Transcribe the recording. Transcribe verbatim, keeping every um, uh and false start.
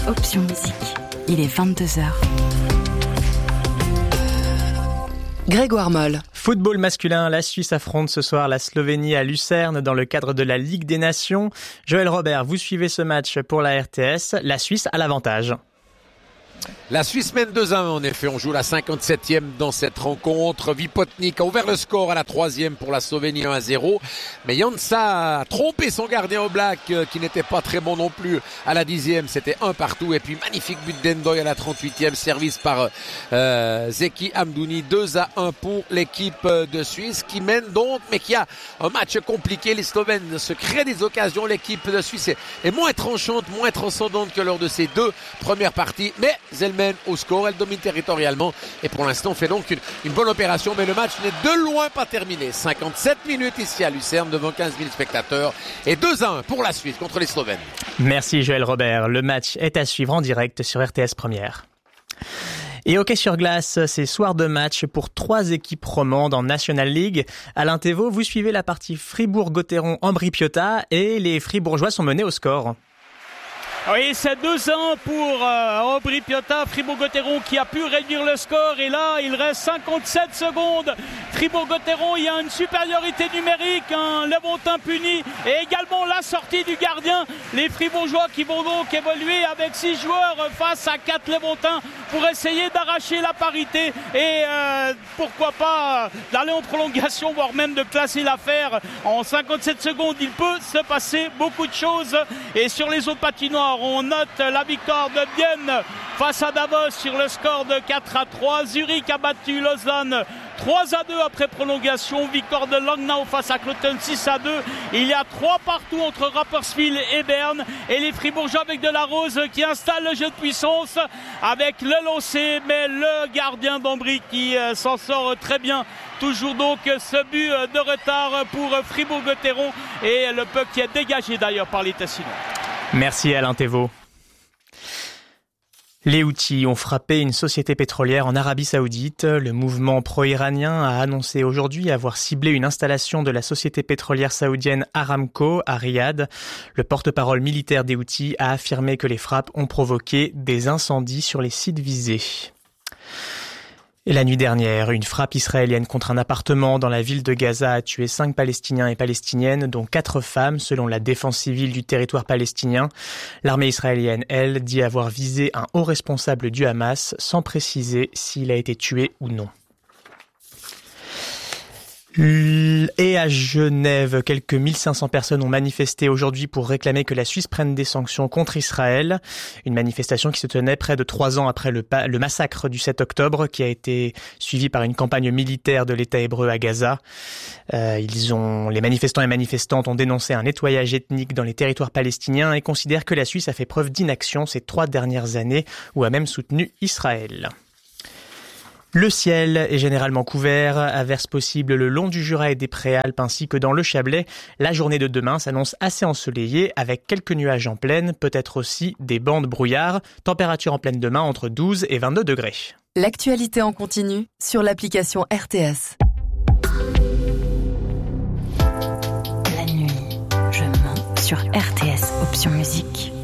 Option Musique. Il est vingt-deux heures. Grégoire Moll. Football masculin, la Suisse affronte ce soir la Slovénie à Lucerne dans le cadre de la Ligue des Nations. Joël Robert, vous suivez ce match pour la R T S. La Suisse a l'avantage. La Suisse mène deux à un, en effet. On joue la cinquante-septième dans cette rencontre. Vipotnik a ouvert le score à la troisième pour la Slovénie, un à zéro. Mais Jansa a trompé son gardien au black, euh, qui n'était pas très bon non plus. À la dixième, c'était un partout. Et puis magnifique but d'Endoy à la trente-huitième. Service par euh, Zeki Hamdouni. deux à un pour l'équipe de Suisse, qui mène donc, mais qui a un match compliqué. Les Slovènes se créent des occasions. L'équipe de Suisse est, est moins tranchante, moins transcendante que lors de ces deux premières parties. Mais elle mène au score, elle domine territorialement et pour l'instant fait donc une, une bonne opération, mais le match n'est de loin pas terminé. cinquante-sept minutes ici à Lucerne devant quinze mille spectateurs et deux à un pour la Suisse contre les Slovènes. Merci Joël Robert. Le match est à suivre en direct sur R T S Première. Et hockey sur glace, c'est soir de match pour trois équipes romandes en National League. Alain Thévaux, vous suivez la partie Fribourg-Gotteron-Ambri-Piotta et les Fribourgeois sont menés au score. Oui, c'est deux ans pour euh, Ambri-Piotta, Fribourg-Gotteron qui a pu réduire le score. Et là, il reste cinquante-sept secondes. Fribourg-Gotteron, il y a une supériorité numérique, un Levontin puni et également la sortie du gardien. Les Fribourgeois qui vont donc évoluer avec six joueurs face à quatre Levontins pour essayer d'arracher la parité et euh, pourquoi pas d'aller en prolongation, voire même de classer l'affaire. En cinquante-sept secondes, il peut se passer beaucoup de choses. Et sur les autres patinoires, on note la victoire de Bienne face à Davos sur le score de quatre à trois. Zurich a battu Lausanne trois à deux après prolongation. Victoire de Langnau face à Cloton six à deux. Il y a trois partout entre Rapperswil et Berne. Et les Fribourgeois avec de la Rose qui installent le jeu de puissance avec le lancer. Mais le gardien d'Ambry qui euh, s'en sort très bien. Toujours donc ce but de retard pour Fribourg-Gotteron. Et le puck qui est dégagé d'ailleurs par les Tessinois. Merci Alain Thévaux. Les Houthis ont frappé une société pétrolière en Arabie Saoudite. Le mouvement pro-iranien a annoncé aujourd'hui avoir ciblé une installation de la société pétrolière saoudienne Aramco à Riyad. Le porte-parole militaire des Houthis a affirmé que les frappes ont provoqué des incendies sur les sites visés. Et la nuit dernière, une frappe israélienne contre un appartement dans la ville de Gaza a tué cinq Palestiniens et Palestiniennes, dont quatre femmes, selon la défense civile du territoire palestinien. L'armée israélienne, elle, dit avoir visé un haut responsable du Hamas, sans préciser s'il a été tué ou non. Et à Genève, quelques mille cinq cents personnes ont manifesté aujourd'hui pour réclamer que la Suisse prenne des sanctions contre Israël. Une manifestation qui se tenait près de trois ans après le, pa- le massacre du sept octobre, qui a été suivi par une campagne militaire de l'État hébreu à Gaza. Euh, ils ont, les manifestants et manifestantes ont dénoncé un nettoyage ethnique dans les territoires palestiniens et considèrent que la Suisse a fait preuve d'inaction ces trois dernières années ou a même soutenu Israël. Le ciel est généralement couvert, averses possibles le long du Jura et des Préalpes ainsi que dans le Chablais. La journée de demain s'annonce assez ensoleillée avec quelques nuages en pleine, peut-être aussi des bancs de brouillard. Température en pleine demain entre douze et vingt-deux degrés. L'actualité en continu sur l'application R T S. La nuit, je mens sur R T S Option Musique.